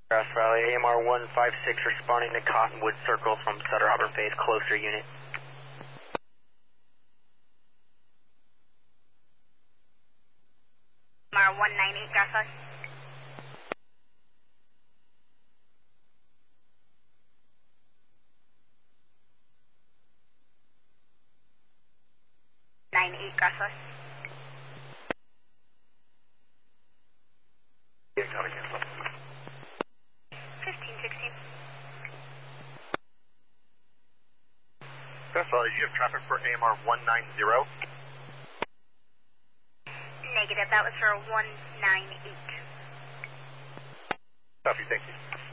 Grass Valley, AMR 156 responding to Cottonwood Circle from Sutter Harbor Phase, closer unit. AMR 198, Grass Valley. Grass Valley. Yeah, coming in. 1516. Grass Valley, you have traffic for AMR 190? Negative, that was for 198. Copy, thank you.